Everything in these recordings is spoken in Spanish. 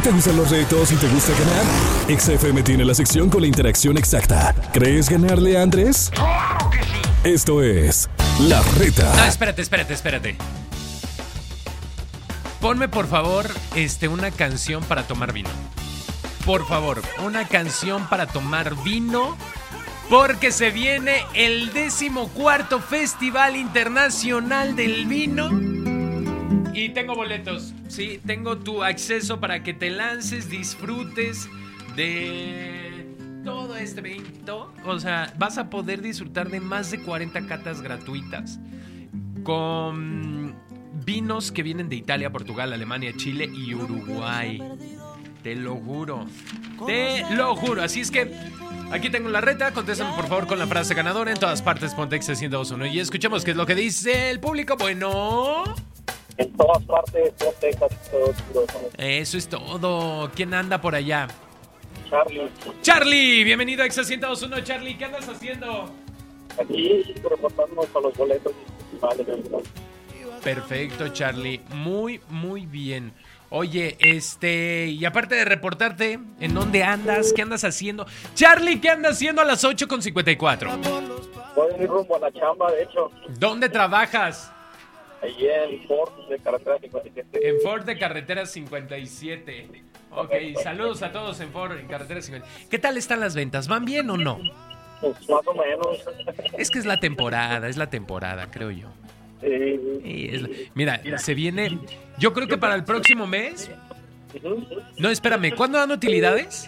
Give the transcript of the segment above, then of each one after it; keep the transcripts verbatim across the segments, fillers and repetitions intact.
te gustan los retos y te gusta ganar, Exa F M tiene la sección con la interacción exacta. ¿Crees ganarle a Andrés? ¡Claro que sí! Esto es La Reta. No, espérate, espérate, espérate. Ponme, por favor, este, una canción para tomar vino. Por favor, una canción para tomar vino, porque se viene el decimocuarto Festival Internacional del Vino. Y tengo boletos, sí, tengo tu acceso para que te lances, disfrutes de todo este evento. O sea, vas a poder disfrutar de más de cuarenta catas gratuitas con vinos que vienen de Italia, Portugal, Alemania, Chile y Uruguay. Te lo juro, te lo juro. Así es que aquí tengo la reta. Contéstame por favor con la frase ganadora. En todas partes ponte Exa ciento dos punto uno y escuchemos qué es lo que dice el público. Bueno, en todas partes ponte Exa ciento dos punto uno. eso es todo. ¿Quién anda por allá? Charlie, Charlie, bienvenido a Exa ciento dos punto uno. Charlie, ¿qué andas haciendo? aquí reportándonos con los boletos festivales. Perfecto, Charlie. Muy, muy bien. Oye, este, y aparte de reportarte, ¿en dónde andas? ¿Qué andas haciendo? Charlie, ¿qué andas haciendo a las ocho con cincuenta y cuatro? Voy rumbo a la chamba, de hecho, ¿Dónde trabajas? allí en Ford de carretera cincuenta y siete. En Ford de carretera cincuenta y siete. Ok, saludos a todos en Ford en carretera cincuenta. ¿Qué tal están las ventas? ¿Van bien o no? Pues más o menos. Es que es la temporada, es la temporada, creo yo. Sí. Sí, es la- Mira, se viene, yo creo que para el próximo mes. No, espérame, ¿cuándo dan utilidades?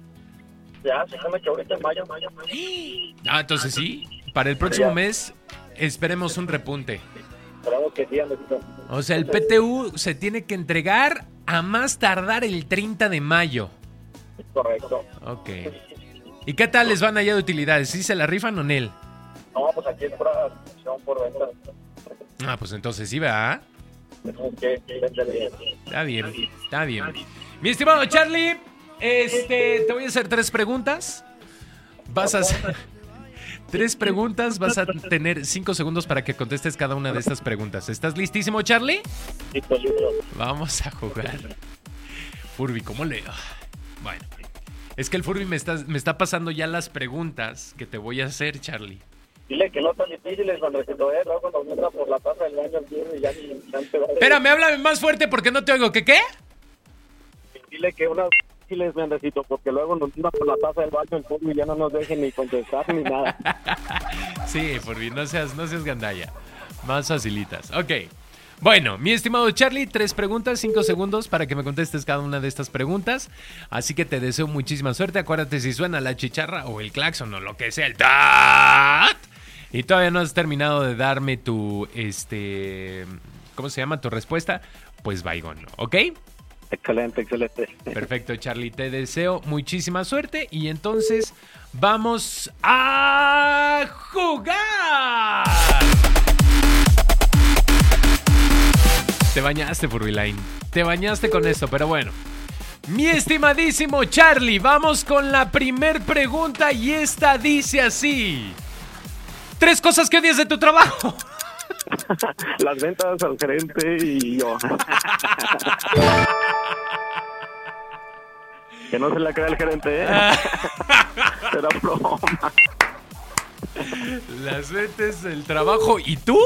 Ya, se come que ahorita en mayo, mayo, mayo. Ah, entonces sí, para el próximo mes esperemos un repunte. Esperamos que sí, Andresito. O sea, el P T U se tiene que entregar a más tardar el treinta de mayo. Correcto. Ok. ¿Y qué tal les van allá de utilidades? ¿Sí se la rifan o Nel? No, pues aquí es pura acción por venta. Ah, pues entonces sí, ¿verdad? Tenemos que vender bien. Está bien, está bien. Mi estimado Charlie, este, te voy a hacer tres preguntas. Vas a hacer tres preguntas, vas a tener cinco segundos para que contestes cada una de estas preguntas. ¿Estás listísimo, Charlie? Listo, listo. Vamos a jugar. Furby, ¿cómo le...? Ah, Bueno, es que el Furby me está, me está pasando ya las preguntas que te voy a hacer, Charlie. Dile que no tan difíciles, Andresito, eh. Luego cuando entra por la taza del baño al tío y ya ni ya te va a... Espérame, háblame más fuerte porque no te oigo. ¿Qué qué? Dile que unas difíciles, Andresito, porque luego nos entra por la taza del baño el fútbol y ya no nos dejen ni contestar ni nada. Sí, Furby, no seas, no seas gandalla. Más facilitas. Ok. Bueno, mi estimado Charlie, tres preguntas, cinco segundos para que me contestes cada una de estas preguntas. Así que te deseo muchísima suerte. Acuérdate, si suena la chicharra o el claxon o lo que sea, el tat, y todavía no has terminado de darme tu, este, ¿cómo se llama? Tu respuesta, pues vaigón, ¿ok? Excelente, excelente. Perfecto, Charlie, te deseo muchísima suerte y entonces vamos a jugar. Te bañaste, Furbyline. Te bañaste con esto, pero bueno. Mi estimadísimo Charlie, vamos con la primer pregunta y esta dice así. Tres cosas que odias de tu trabajo. Las ventas al gerente y yo. Que no se la crea el gerente, ¿eh? Era broma. Las ventas del trabajo. ¿Y tú?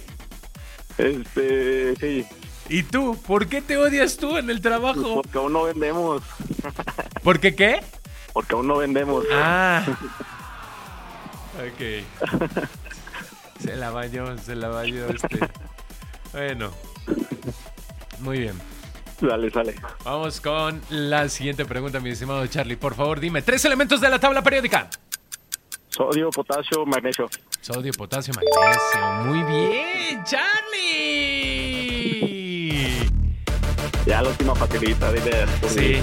Este, sí. ¿Y tú? ¿Por qué te odias tú en el trabajo? Porque aún no vendemos. ¿Por qué qué? Porque aún no vendemos. Ah. Ok. Se la bañó, se la bañó este. Bueno. Muy bien. Dale, sale. Vamos con la siguiente pregunta, mi estimado Charlie. Por favor, dime tres elementos de la tabla periódica. Sodio, potasio, magnesio. Sodio, potasio, magnesio. Muy bien, Charlie. Ya la última facilita, dile. Sí.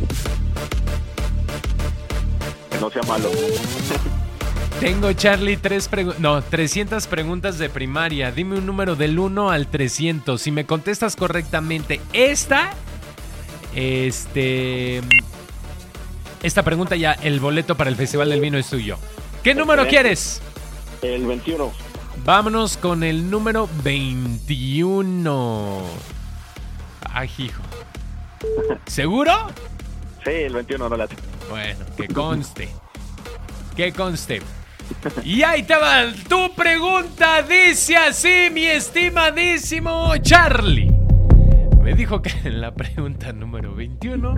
Que no sea malo. Tengo, Charlie, tres pregu- no, trescientas preguntas de primaria. Dime un número del uno al trescientos. Si me contestas correctamente esta, este, esta pregunta, ya el boleto para el Festival del Vino es tuyo. ¿Qué número quieres? El veintiuno. Vámonos con el número veintiuno. Ay, hijo. ¿Seguro? Sí, el veintiuno no late. Bueno, que conste. Que conste. Y ahí te va. Tu pregunta dice así, mi estimadísimo Charlie. Me dijo que en la pregunta número veintiuno.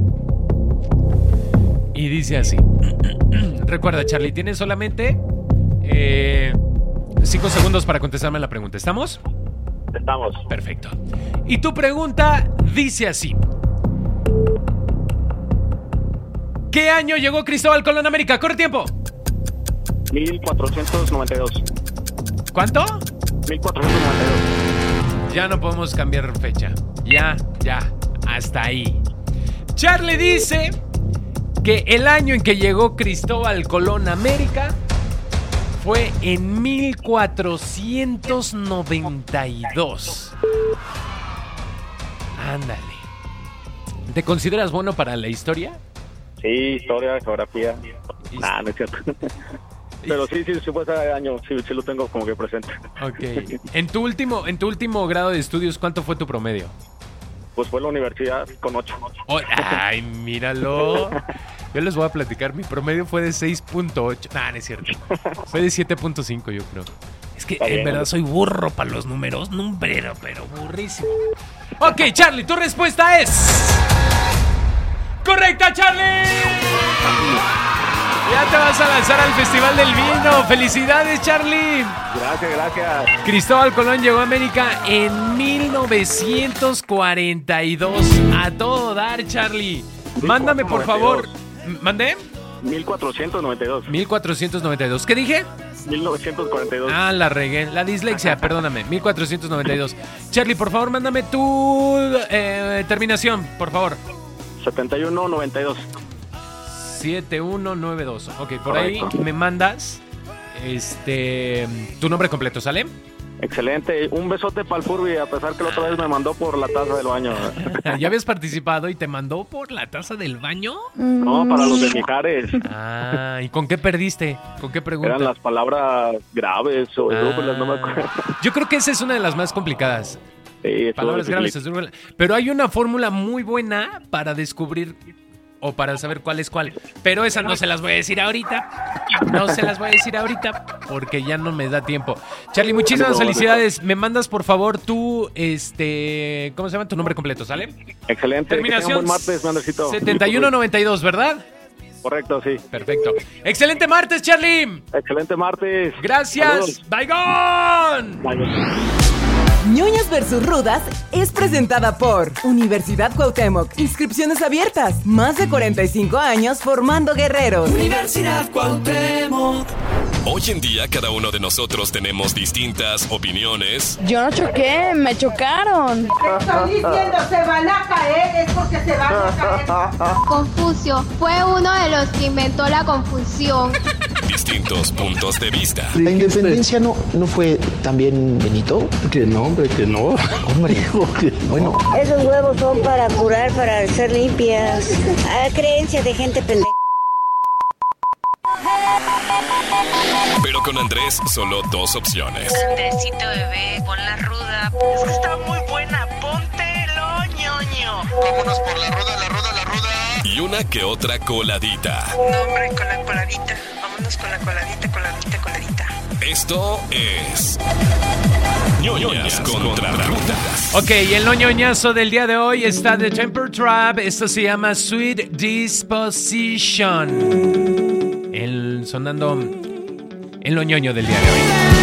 Y dice así. Recuerda, Charlie, tienes solamente eh, cinco segundos para contestarme la pregunta. ¿Estamos? Estamos. Perfecto. Y tu pregunta dice así. ¿Qué año llegó Cristóbal Colón a América? ¡Corre tiempo! mil cuatrocientos noventa y dos. ¿Cuánto? mil cuatrocientos noventa y dos. Ya no podemos cambiar fecha. Ya, ya, hasta ahí. Charlie dice que el año en que llegó Cristóbal Colón a América fue en mil cuatrocientos noventa y dos. Ándale. ¿Te consideras bueno para la historia? Sí, historia, geografía. Nah, no es cierto. Pero sí, sí, sí fue ese año, sí, sí lo tengo como que presente. Ok. En tu último, en tu último grado de estudios, ¿cuánto fue tu promedio? Pues fue en la universidad con ocho. Oh, ay, míralo. Yo les voy a platicar, mi promedio fue de seis punto ocho. Nah, no es cierto. Fue de siete punto cinco, yo creo. Es que Está en bien. verdad soy burro para los números, numbrero, pero burrísimo. Ok, Charlie, tu respuesta es... ¡correcta, Charlie! Ya te vas a lanzar al Festival del Vino. ¡Felicidades, Charlie! Gracias, gracias. Cristóbal Colón llegó a América en mil novecientos cuarenta y dos. A todo dar, Charlie. Mándame, por favor. ¿Mandé? mil cuatrocientos noventa y dos. mil cuatrocientos noventa y dos. ¿Qué dije? mil novecientos cuarenta y dos. Ah, la regué. La dislexia, perdóname. mil cuatrocientos noventa y dos. Charlie, por favor, mándame tu eh, terminación, por favor. setenta y uno noventa y dos. siete uno nueve dos. Ok, por Correcto. ahí me mandas este tu nombre completo, ¿sale? Excelente. Un besote para el Furby, a pesar que la otra vez me mandó por la taza del baño. ¿Ya habías participado y te mandó por la taza del baño? No, para los de Mijares. Ah, ¿y con qué perdiste? ¿Con qué pregunta? Eran las palabras graves o Ah, esdrújulas, no me acuerdo. yo creo que esa es una de las más complicadas. Sí, estuvo Palabras difícil. graves, esdrújulas. Pero hay una fórmula muy buena para descubrir o para saber cuál es cuál. Pero esa no se las voy a decir ahorita. No se las voy a decir ahorita porque ya no me da tiempo. Charlie, muchísimas felicidades. Me mandas, por favor, tu, este... ¿cómo se llama? Tu nombre completo, ¿sale? Excelente. Terminación Que tengan buen martes, mi Andresito. setenta y uno noventa y dos, ¿verdad? Correcto, sí. Perfecto. ¡Excelente martes, Charlie! Excelente martes. Gracias. Saludos. Bye, gone. Bye. Ñoñas versus Rudas es presentada por Universidad Cuauhtémoc. Inscripciones abiertas. Más de cuarenta y cinco años formando guerreros. Universidad Cuauhtémoc. Hoy en día cada uno de nosotros tenemos distintas opiniones, Yo no choqué, me chocaron. Estoy diciendo, se van a caer, es porque se van a caer. Confucio fue uno de los que inventó la confusión. distintos puntos de vista. ¿La independencia no, no fue también Benito? Que no, hombre, que no. Hombre, que no. bueno. Esos huevos son para curar, para ser limpias. A creencia de gente pendeja. Pero con Andrés solo dos opciones. Andresito bebé, pon la ruda. Es que está muy buena, póntelo, ñoño. Vámonos por la ruda, la ruda, la ruda. Y una que otra coladita. No, hombre, con la coladita. Vámonos con la coladita, coladita, coladita. Esto es Ñoñas contra Rudas. Ok, el ñoñazo del día de hoy está de Temper Trap. Esto se llama Sweet Disposition. El sonando el ñoño del día de hoy.